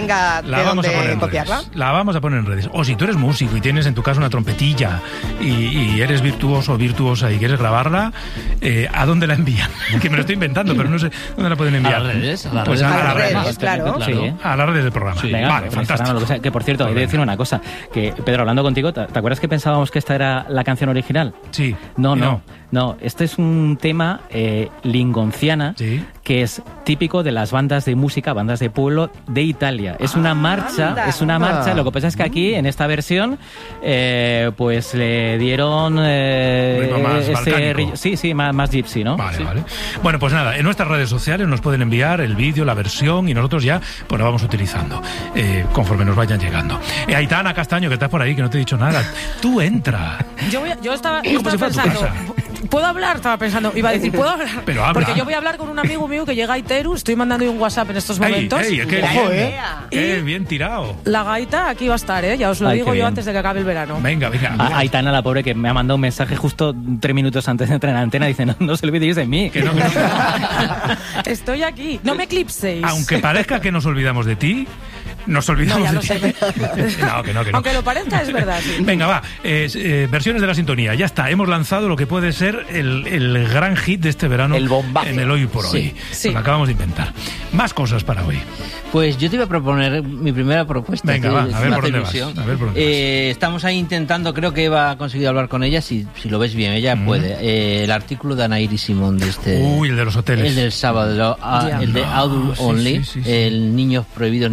tenga de dónde copiarla. La vamos a poner en redes. O si tú eres músico y tienes en tu casa una trompetilla y eres virtuoso o virtuosa y quieres grabarla, ¿a dónde la envían? Que me lo estoy inventando, pero no sé dónde la pueden enviar. A las redes. A las redes, claro. Sí. A las redes del programa. Sí. Venga, Vale, fantástico. Que por cierto, hay que decir una cosa. Que, Pedro, hablando contigo, ¿te acuerdas que pensábamos que esta era la canción original? Sí. No, este es un tema lingonciana, sí, que es típico de las bandas de música, bandas de pueblo de Italia. Es una marcha, lo que pasa es que aquí, en esta versión, pues le dieron más gypsy, ¿no? Vale, sí. Vale. Bueno, pues nada, en nuestras redes sociales nos pueden enviar el vídeo, la versión, y nosotros ya pues lo vamos utilizando conforme nos vayan llegando. Aitana Castaño, que estás por ahí, que no te he dicho nada. Tú entra. Yo estaba Como si fuera tu pensando, casa. ¿puedo hablar? Estaba pensando, iba a decir, ¿puedo hablar? Pero habla. Porque yo voy a hablar con un amigo mío que llega a Iteru, estoy mandando un WhatsApp en estos momentos. Qué bien tirado. La gaita aquí va a estar, ya os lo digo yo antes de que acabe el verano. Venga. Aitana, la pobre, que me ha mandado un mensaje justo 3 minutos antes de entrar en la antena, dice, no se olvidéis de mí. Que no. Estoy aquí, no me eclipséis. Aunque parezca que nos olvidamos de ti, nos olvidamos de ti. No, que no. Aunque lo parezca, es verdad. Sí. Venga, va. Versiones de la sintonía. Ya está. Hemos lanzado lo que puede ser el gran hit de este verano. El bombazo. En el Hoy por Hoy. Sí. Lo que acabamos de inventar. Más cosas para hoy. Pues yo te iba a proponer mi primera propuesta. Venga, va. A ver por dónde vas. Estamos ahí intentando, creo que Eva ha conseguido hablar con ella, si lo ves bien, ella puede. El artículo de Anaíri Simón de este... Uy, el de los hoteles. El del sábado, el de Adult Only, sí. el niños prohibidos,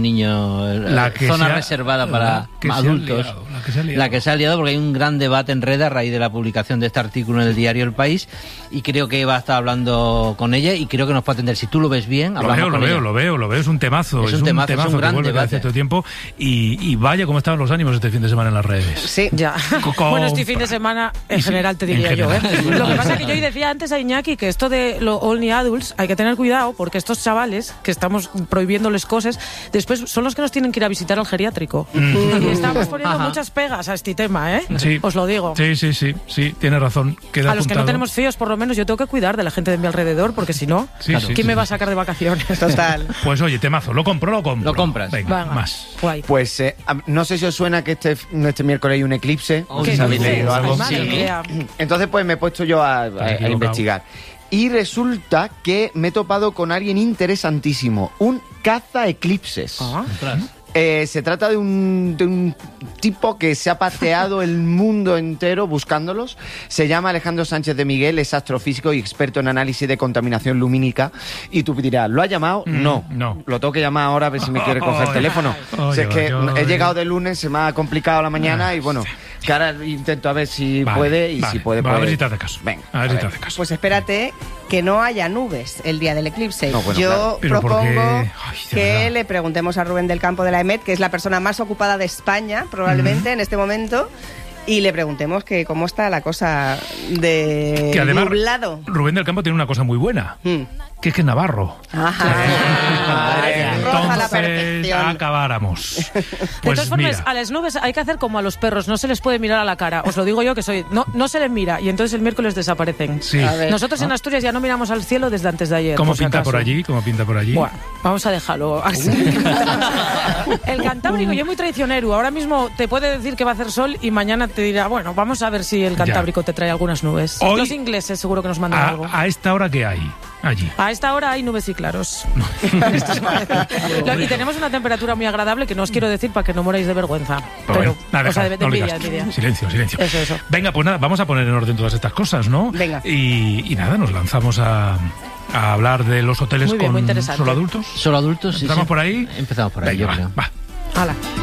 zona reservada para adultos. La que se ha liado porque hay un gran debate en red a raíz de la publicación de este artículo en el diario El País, y creo que Eva está hablando con ella y creo que nos puede atender. Si tú lo ves bien, hablamos con ella. Lo veo, es un temazo. Es un temazo que gran vuelve debate. hace todo tiempo, y vaya cómo estaban los ánimos este fin de semana en las redes. Sí, ya. Bueno, este fin de semana en general te diría yo. Lo que pasa es que yo decía antes a Iñaki que esto de los Only Adults hay que tener cuidado, porque estos chavales que estamos prohibiéndoles cosas, después son los que nos tienen que ir a visitar al geriátrico. Y estamos poniendo muchas pegas a este tema, Sí. Os lo digo. Sí, tienes razón. Queda a los apuntado. que no tenemos fíos, por lo menos yo tengo que cuidar de la gente de mi alrededor, porque si no, ¿quién me va a sacar de vacaciones? Total. Pues oye, temazo, lo compro. Lo compras. Venga, más. Guay. Pues no sé si os suena que este miércoles hay un eclipse. ¿Qué ¿Habéis leído algo? Sí. Entonces pues me he puesto yo a investigar. Y resulta que me he topado con alguien interesantísimo, un cazaeclipses. Se trata de un tipo que se ha paseado el mundo entero buscándolos. Se llama Alejandro Sánchez de Miguel, es astrofísico y experto en análisis de contaminación lumínica. Y tú dirás, ¿lo ha llamado? No. Lo tengo que llamar ahora a ver si me quiere coger el teléfono. Si es que he llegado de lunes, se me ha complicado la mañana y bueno, que ahora intento a ver si puede y si puede. A ver si te hace caso. Venga, a ver si te hace caso. Pues espérate que no haya nubes el día del eclipse. No, bueno, yo claro. propongo que verdad. le preguntemos a Rubén del Campo de la EMET, que es la persona más ocupada de España, probablemente, en este momento, y le preguntemos que cómo está la cosa de Que además, nublado. Rubén del Campo tiene una cosa muy buena, que es que es navarro. Roja la Entonces, perfección. acabáramos. De Pues todas formas, mira. a las nubes hay que hacer como a los perros, no se les puede mirar a la cara. Os lo digo yo, que soy... No se les mira, y entonces el miércoles desaparecen. Sí. Nosotros en Asturias ya no miramos al cielo desde antes de ayer. ¿Cómo por si pinta acaso. por allí? Bueno, vamos a dejarlo así. El Cantábrico ya es muy traicionero. Ahora mismo te puede decir que va a hacer sol y mañana te dirá, bueno, vamos a ver si el Cantábrico te trae algunas nubes. Hoy, los ingleses seguro que nos mandan algo. A esta hora, ¿qué hay allí? A esta hora hay nubes y claros. Y tenemos una temperatura muy agradable que no os quiero decir para que no moráis de vergüenza. Pero, nada, o sea, de no le envidia, digas. envidia. Silencio. Eso. Venga, pues nada, vamos a poner en orden todas estas cosas, ¿no? Venga. Y nada, nos lanzamos a hablar de los hoteles Muy bien, muy con interesante. solo adultos. Solo adultos, sí. ¿Empezamos por ahí? Empezamos por ahí, Venga, yo creo. va. Hala.